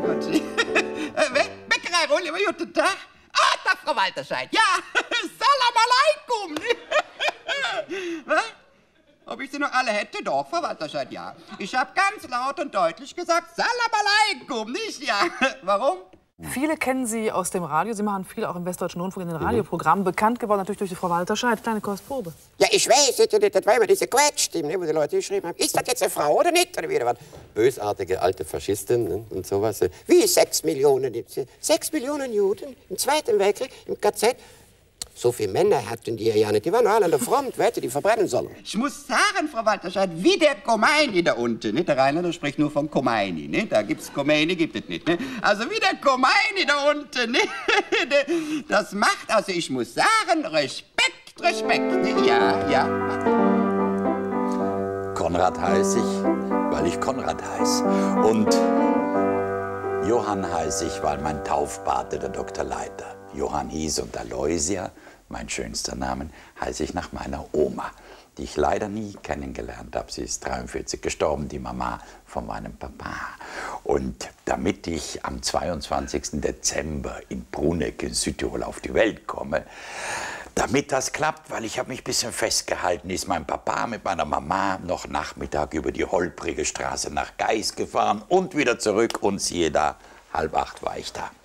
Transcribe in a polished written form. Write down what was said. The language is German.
Gott. Bäckerei Rolli, was guten Tag? Ah, da, Frau Walterscheid. Ja, Salam alaikum. Was? Ob ich sie noch alle hätte? Doch, Frau Walterscheid, ja. Ich habe ganz laut und deutlich gesagt, Salam alaikum, nicht ja. Warum? Viele kennen Sie aus dem Radio. Sie machen viel auch im Westdeutschen Rundfunk in den Radioprogrammen. Bekannt geworden natürlich durch die Frau Walterscheid. Kleine Kostprobe. Ja, ich weiß, das war immer diese Quatschstimme, wo die Leute geschrieben haben. Ist das jetzt eine Frau oder nicht? Oder wieder was? Bösartige alte Faschistin, ne? Und sowas. Wie 6 Millionen? 6 Millionen Juden im Zweiten Weltkrieg, im KZ. So viele Männer hatten die ja nicht. Die waren alle an der Front, wer hätte die verbrennen sollen? Ich muss sagen, Frau Walterscheid, wie der Khomeini da unten. Nicht? Der Rainer, der spricht nur von Khomeini. Nicht? Da gibt's Khomeini, gibt es nicht. Nicht? Also wie der Khomeini da unten. Nicht? Das macht, also ich muss sagen, Respekt, Respekt. Nicht? Ja, ja. Konrad heiße ich, weil ich Konrad heiße. Und Johann heiße ich, weil mein Taufpate der Dr. Leiter Johann hieß, und Aloysia, mein schönster Name, heiße ich nach meiner Oma, die ich leider nie kennengelernt habe. Sie ist 43 gestorben, die Mama von meinem Papa. Und damit ich am 22. Dezember in Bruneck in Südtirol auf die Welt komme, damit das klappt, weil ich habe mich ein bisschen festgehalten, ist mein Papa mit meiner Mama noch Nachmittag über die holprige Straße nach Geis gefahren und wieder zurück, und siehe da, 7:30 war ich da.